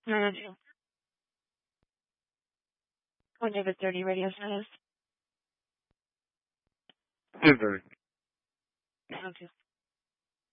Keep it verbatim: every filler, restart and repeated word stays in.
nine oh two. One David thirty radio status. Denver. nine oh two.